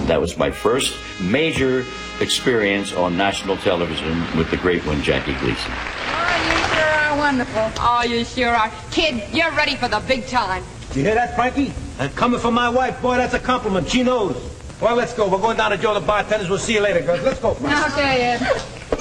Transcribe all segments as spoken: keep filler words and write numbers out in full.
That was my first major experience on national television with the great one, Jackie Gleason. Oh, you sure are wonderful. Oh, you sure are. Kid, you're ready for the big time. You hear that, Frankie? And coming from my wife, boy, that's a compliment. She knows. Well, let's go. We're going down to Joe the bartenders. We'll see you later, girls. Let's go, Frankie. Okay, Ed.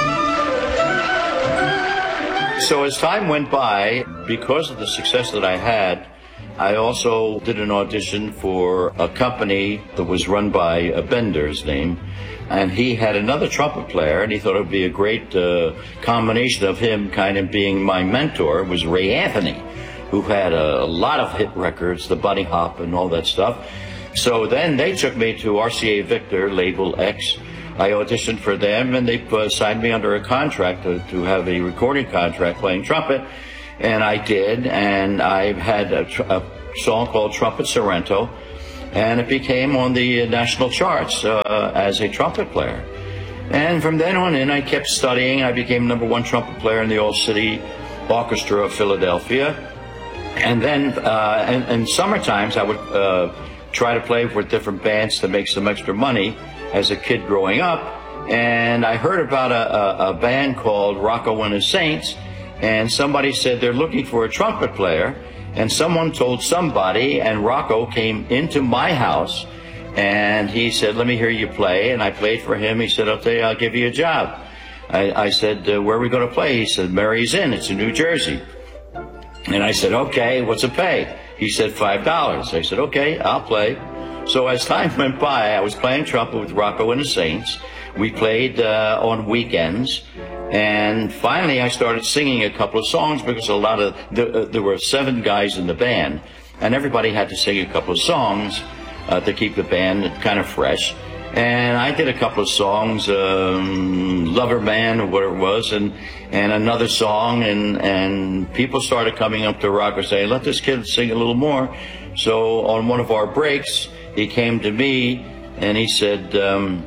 So as time went by, because of the success that I had, I also did an audition for a company that was run by uh, Bender's name, and he had another trumpet player, and he thought it would be a great uh, combination of him kind of being my mentor. It was Ray Anthony, who had a, a lot of hit records, the Bunny Hop and all that stuff. So then they took me to R C A Victor, label X. I auditioned for them, and they uh, signed me under a contract to, to have a recording contract playing trumpet. And I did, and I had a, tr a song called Trumpet Sorrento, and it became on the national charts uh, as a trumpet player. And from then on in, I kept studying. I became number one trumpet player in the All-City Orchestra of Philadelphia. And then uh, in, in summer times, I would uh, try to play with different bands to make some extra money as a kid growing up. And I heard about a, a, a band called Rocco and his Saints, and somebody said they're looking for a trumpet player, and someone told somebody, and Rocco came into my house, and he said, let me hear you play, and I played for him. He said, okay, I'll give you a job. I, I said, uh, where are we going to play? He said, Mary's Inn, it's in New Jersey. And I said, okay, what's it pay? He said, five dollars. I said, okay, I'll play. So as time went by, I was playing trumpet with Rocco and the Saints. We played uh, on weekends. And finally, I started singing a couple of songs because a lot of the, uh, there were seven guys in the band, and everybody had to sing a couple of songs uh, to keep the band kind of fresh. And I did a couple of songs, um, Lover Man or what it was, and and another song, and and people started coming up to Rocco saying, "Let this kid sing a little more." So on one of our breaks, he came to me and he said, um,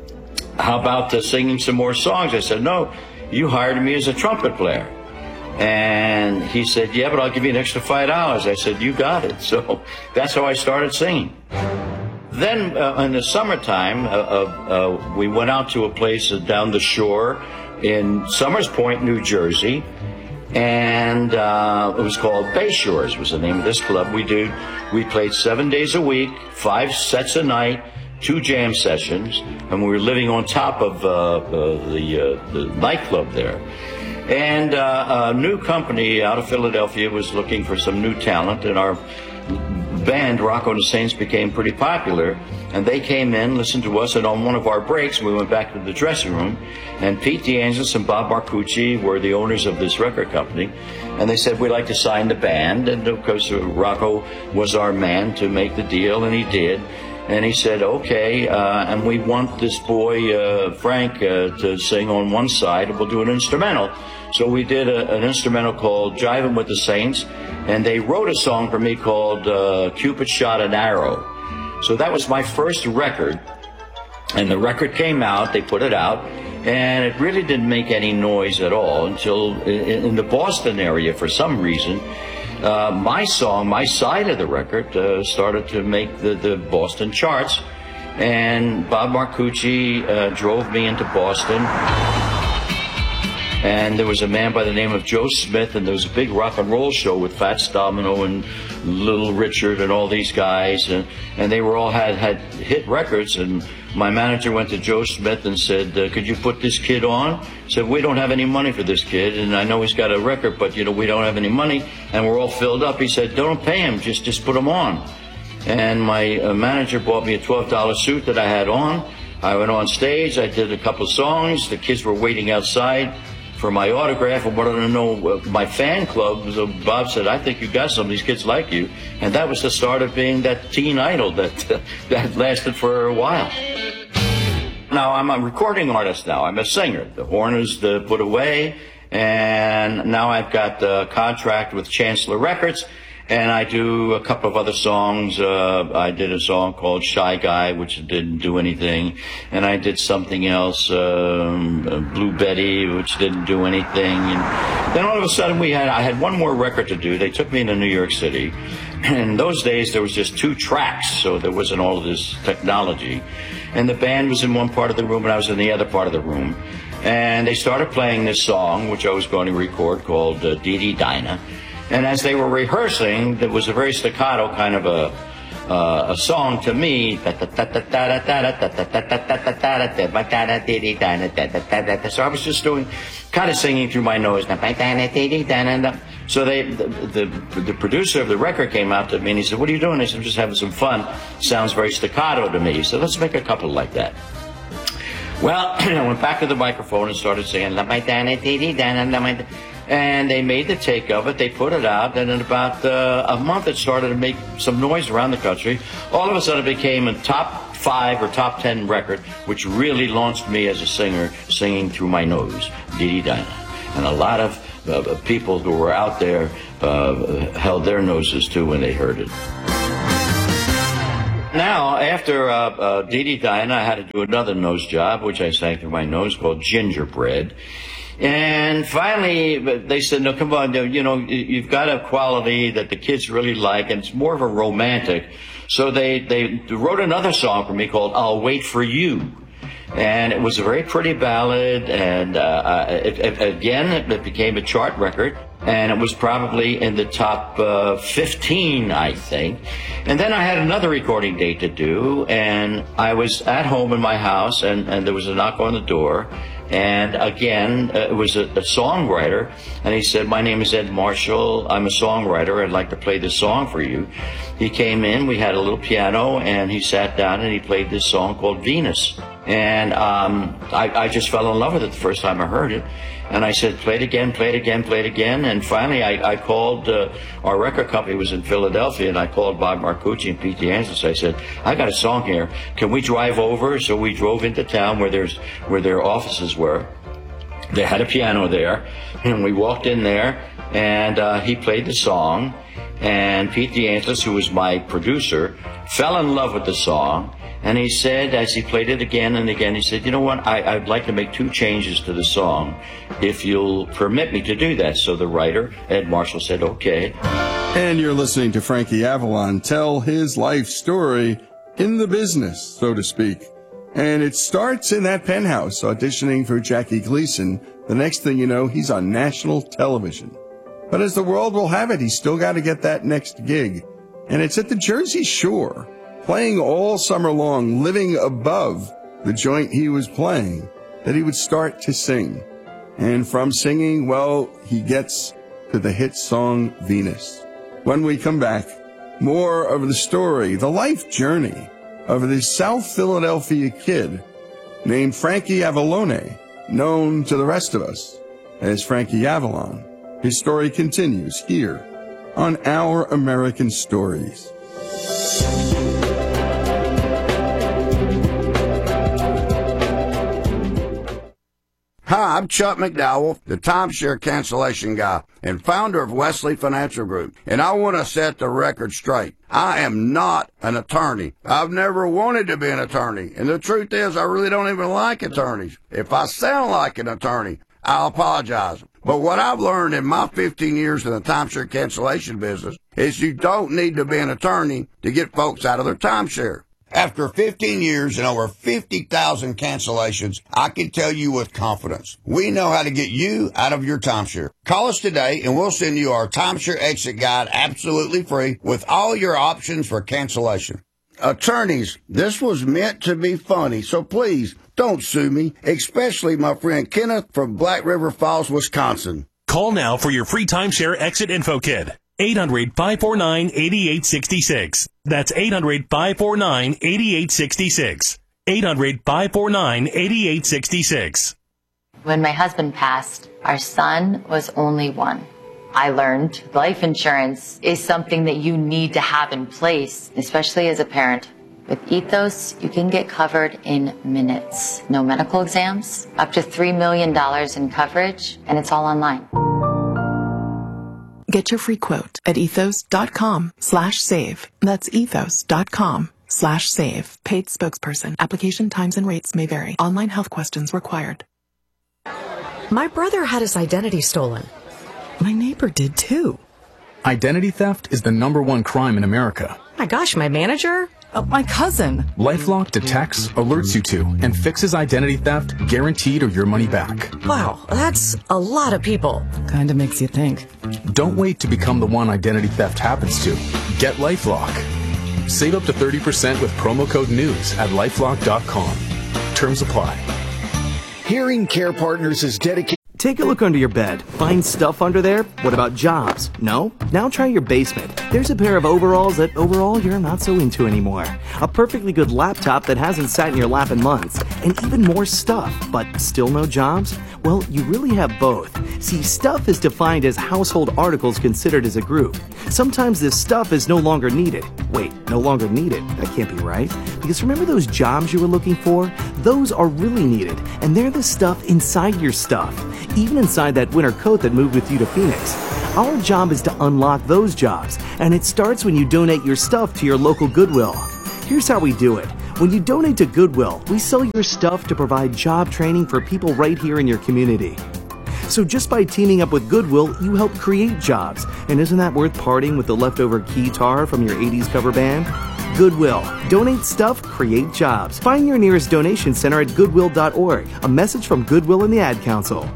how about uh, singing some more songs? I said, no, you hired me as a trumpet player. And he said, yeah, but I'll give you an extra five dollars. I said, you got it. So that's how I started singing. Then uh, in the summertime, uh, uh, uh, we went out to a place uh, down the shore in Summers Point, New Jersey. And uh, it was called Bay Shores was the name of this club. We did, we played seven days a week, five sets a night, two jam sessions, and we were living on top of uh, uh, the, uh, the nightclub there. And uh, a new company out of Philadelphia was looking for some new talent, and our band, Rocco and the Saints, became pretty popular. And they came in, listened to us, and on one of our breaks, we went back to the dressing room, and Pete DeAngelis and Bob Marcucci were the owners of this record company, and they said, we'd like to sign the band, and of course, Rocco was our man to make the deal, and he did. And he said, okay, uh, and we want this boy, uh, Frank, uh, to sing on one side, and we'll do an instrumental. So we did a, an instrumental called Jivin' with the Saints, and they wrote a song for me called uh, Cupid Shot an Arrow. So that was my first record, and the record came out, they put it out, and it really didn't make any noise at all until in, in the Boston area, for some reason, uh, my song, my side of the record, uh, started to make the, the Boston charts, and Bob Marcucci uh, drove me into Boston. And there was a man by the name of Joe Smith, and there was a big rock and roll show with Fats Domino and Little Richard and all these guys, and, and they were all had, had hit records. And my manager went to Joe Smith and said, uh, could you put this kid on? Said, we don't have any money for this kid, and I know he's got a record, but you know, we don't have any money, and we're all filled up. He said, don't pay him, just, just put him on. And my uh, manager bought me a twelve dollar suit that I had on. I went on stage, I did a couple of songs, the kids were waiting outside for my autograph and wanted to know uh, my fan club. So Bob said, I think you got some, these kids like you. And that was the start of being that teen idol that uh, that lasted for a while. Now I'm a recording artist now, I'm a singer. The horn is uh, put away, and now I've got a contract with Chancellor Records, and I do a couple of other songs. Uh, I did a song called Shy Guy, which didn't do anything. And I did something else, um, Blue Betty, which didn't do anything. And then all of a sudden we had, I had one more record to do. They took me to New York City, In those days, there was just two tracks, so there wasn't all of this technology. And the band was in one part of the room, and I was in the other part of the room. And they started playing this song, which I was going to record, called uh, Dee Dee Dinah. And as they were rehearsing, there was a very staccato kind of a uh, a song to me. So I was just doing, kind of singing through my nose. So they, the, the, the producer of the record came out to me and he said, "What are you doing?" I said, "I'm just having some fun. Sounds very staccato to me." He said, "Let's make a couple like that." Well, I went back to the microphone and started singing, and they made the take of it. They put it out, and in about uh, a month, it started to make some noise around the country. All of a sudden, it became a top five or top ten record, which really launched me as a singer, singing through my nose, Dee Dee Dinah. And a lot of uh, people who were out there uh, held their noses, too, when they heard it. Now, after uh, uh, Dee Dee Dinah, I had to do another nose job, which I sang through my nose, called Gingerbread. And finally, they said, "No, come on, you know, you've got a quality that the kids really like, and it's more of a romantic." So they, they wrote another song for me called I'll Wait for You. And it was a very pretty ballad, and uh, it, it, again, it became a chart record, and it was probably in the top uh, fifteen, I think. And then I had another recording date to do, and I was at home in my house, and, and there was a knock on the door. And again, uh, it was a, a songwriter, and he said, "My name is Ed Marshall. I'm a songwriter. I'd like to play this song for you." He came in, we had a little piano, and he sat down and he played this song called Venus. And um, I, I just fell in love with it the first time I heard it. And I said, "Play it again, play it again, play it again." And finally, I, I called, uh, our record company was in Philadelphia, and I called Bob Marcucci and Pete DeAngelis. I said, "I got a song here. Can we drive over?" So we drove into town where there's where their offices were. They had a piano there, and we walked in there, and uh, he played the song. And Pete DeAngelis, who was my producer, fell in love with the song. And he said, as he played it again and again, he said, "You know what, I, I'd like to make two changes to the song, if you'll permit me to do that." So the writer, Ed Marshall, said, "Okay." And you're listening to Frankie Avalon tell his life story in the business, so to speak. And it starts in that penthouse auditioning for Jackie Gleason. The next thing you know, he's on national television. But as the world will have it, he's still got to get that next gig. And it's at the Jersey Shore, playing all summer long, living above the joint he was playing, that he would start to sing. And from singing, well, he gets to the hit song Venus. When we come back, more of the story, the life journey of this South Philadelphia kid named Frankie Avalone, known to the rest of us as Frankie Avalon. His story continues here on Our American Stories. Hi, I'm Chuck McDowell, the timeshare cancellation guy and founder of Wesley Financial Group, and I want to set the record straight. I am not an attorney. I've never wanted to be an attorney, and the truth is I really don't even like attorneys. If I sound like an attorney, I'll apologize. But what I've learned in my fifteen years in the timeshare cancellation business is you don't need to be an attorney to get folks out of their timeshare. After fifteen years and over fifty thousand cancellations, I can tell you with confidence, we know how to get you out of your timeshare. Call us today and we'll send you our timeshare exit guide absolutely free with all your options for cancellation. Attorneys, this was meant to be funny, so please don't sue me, especially my friend Kenneth from Black River Falls, Wisconsin. Call now for your free timeshare exit info kit. eight hundred, five four nine, eight eight six six. That's eight hundred, five four nine, eight eight six six. eight hundred, five four nine, eight eight six six. When my husband passed, our son was only one. I learned life insurance is something that you need to have in place, especially as a parent. With Ethos, you can get covered in minutes. No medical exams, up to three million dollars in coverage, and it's all online. Get your free quote at ethos.com slash save. That's ethos.com slash save. Paid spokesperson. Application times and rates may vary. Online health questions required. My brother had his identity stolen. My neighbor did too. Identity theft is the number one crime in America. My gosh, my manager? Oh, my cousin. LifeLock detects, alerts you to, and fixes identity theft, guaranteed or your money back. Wow, that's a lot of people. Kinda makes you think. Don't wait to become the one identity theft happens to. Get LifeLock. Save up to thirty percent with promo code NEWS at lifelock dot com. Terms apply. Hearing Care Partners is dedicated. Take a look under your bed. Find stuff under there? What about jobs? No? Now try your basement. There's a pair of overalls that overall you're not so into anymore. A perfectly good laptop that hasn't sat in your lap in months. And even more stuff, but still no jobs? Well, you really have both. See, stuff is defined as household articles considered as a group. Sometimes this stuff is no longer needed. Wait, no longer needed? That can't be right. Because remember those jobs you were looking for? Those are really needed, and they're the stuff inside your stuff. Even inside that winter coat that moved with you to Phoenix. Our job is to unlock those jobs, and it starts when you donate your stuff to your local Goodwill. Here's how we do it. When you donate to Goodwill, we sell your stuff to provide job training for people right here in your community. So just by teaming up with Goodwill, you help create jobs. And isn't that worth parting with the leftover keytar from your eighties cover band? Goodwill. Donate stuff, create jobs. Find your nearest donation center at goodwill dot org. A message from Goodwill and the Ad Council.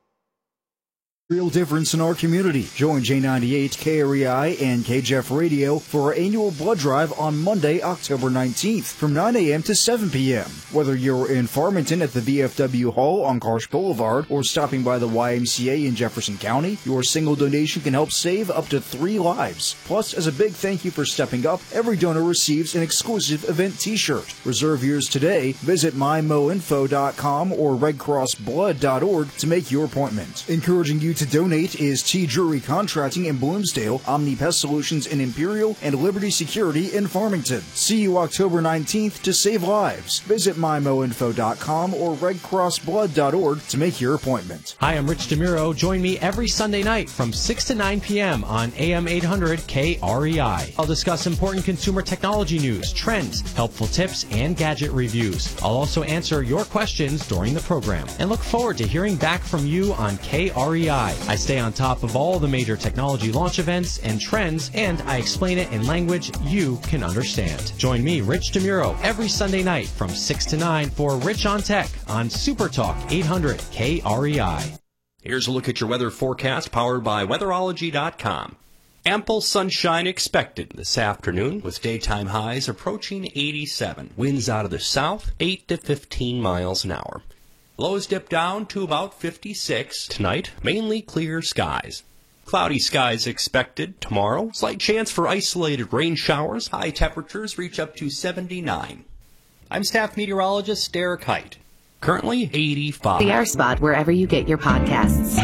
Real difference in our community. Join J ninety-eight, K R E I, and K J F Radio for our annual blood drive on Monday, October nineteenth from nine a.m. to seven p.m. Whether you're in Farmington at the V F W Hall on Karsh Boulevard or stopping by the Y M C A in Jefferson County, your single donation can help save up to three lives. Plus, as a big thank you for stepping up, every donor receives an exclusive event t-shirt. Reserve yours today. Visit my mo info dot com or red cross blood dot org to make your appointment. Encouraging you to donate is T. Drury Contracting in Bloomsdale, Omni Pest Solutions in Imperial, and Liberty Security in Farmington. See you October nineteenth to save lives. Visit my mo info dot com or red cross blood dot org to make your appointment. Hi, I'm Rich DeMuro. Join me every Sunday night from six to nine p.m. on A M eight hundred K R E I. I'll discuss important consumer technology news, trends, helpful tips, and gadget reviews. I'll also answer your questions during the program and look forward to hearing back from you on K R E I. I stay on top of all the major technology launch events and trends, and I explain it in language you can understand. Join me, Rich DeMuro, every Sunday night from six to nine for Rich on Tech on Super Talk eight hundred K R E I. Here's a look at your weather forecast powered by weatherology dot com. Ample sunshine expected this afternoon with daytime highs approaching eighty-seven. Winds out of the south, eight to fifteen miles an hour. Lows dip down to about fifty-six. Tonight, mainly clear skies. Cloudy skies expected tomorrow. Slight chance for isolated rain showers. High temperatures reach up to seventy-nine. I'm staff meteorologist Derek Height. Currently eighty-five. The Air Spot wherever you get your podcasts.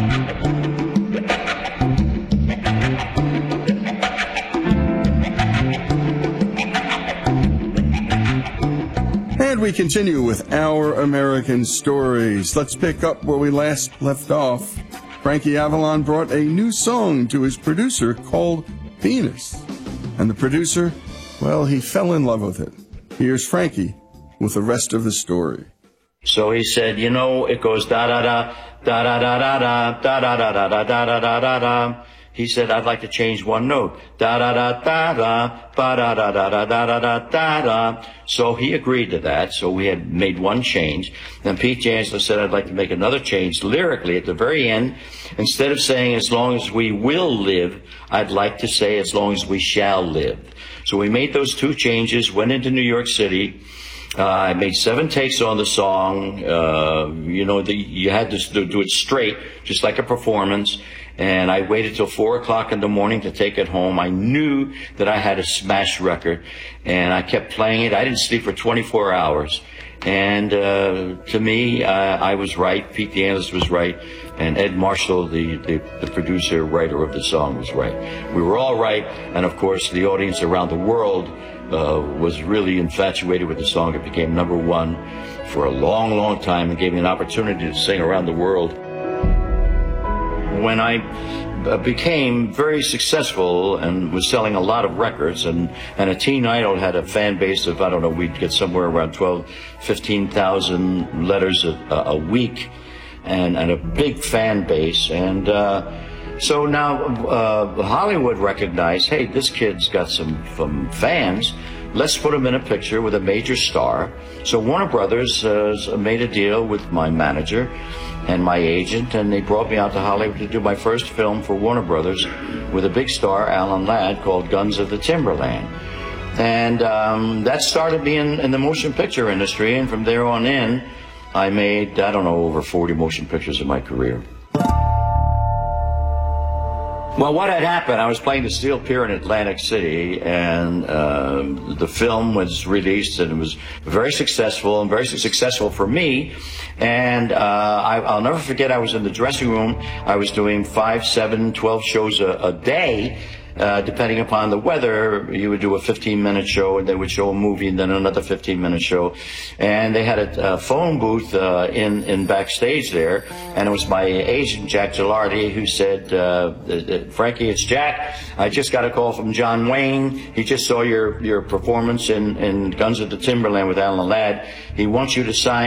And we continue with Our American Stories. Let's pick up where we last left off. Frankie Avalon brought a new song to his producer called Venus. And the producer, well, he fell in love with it. Here's Frankie with the rest of the story. So he said, you know, it goes da-da-da, da-da-da-da-da, da-da-da-da-da, da-da-da-da-da. He said, I'd like to change one note. Da-da-da-da-da, ba-da-da-da-da-da-da-da-da. So he agreed to that. So we had made one change. Then Pete Jansler said, I'd like to make another change lyrically at the very end. Instead of saying, as long as we will live, I'd like to say, as long as we shall live. So we made those two changes, went into New York City. Uh, I made seven takes on the song. Uh, you know, the, you had to do it straight, just like a performance. And I waited till four o'clock in the morning to take it home. I knew that I had a smash record, and I kept playing it. I didn't sleep for twenty-four hours. And uh, to me, uh, I was right. Pete DeAngelis was right. And Ed Marshall, the, the, the producer, writer of the song, was right. We were all right. And, of course, the audience around the world uh, was really infatuated with the song. It became number one for a long, long time and gave me an opportunity to sing around the world. When I became very successful and was selling a lot of records, and, and a Teen Idol had a fan base of, I don't know, we'd get somewhere around twelve, fifteen thousand letters a, a week, and, and a big fan base. And uh, So now uh, Hollywood recognized, hey, this kid's got some, some fans. Let's put him in a picture with a major star. So Warner Brothers uh, made a deal with my manager and my agent, and they brought me out to Hollywood to do my first film for Warner Brothers with a big star, Alan Ladd, called Guns of the Timberland. And um, that started me in, in the motion picture industry, and from there on in, I made, I don't know, over forty motion pictures in my career. Well, what had happened, I was playing the Steel Pier in Atlantic City, and uh, the film was released, and it was very successful, and very successful for me. And uh, I, I'll never forget, I was in the dressing room. I was doing five, seven, twelve shows a, a day. Uh, depending upon the weather, you would do a fifteen minute show, and they would show a movie, and then another fifteen minute show. And they had a, a phone booth uh, in, in backstage there, and it was my agent, Jack Gilardi, who said, uh, Frankie, it's Jack. I just got a call from John Wayne. He just saw your, your performance in, in Guns of the Timberland with Alan Ladd. He wants you to sign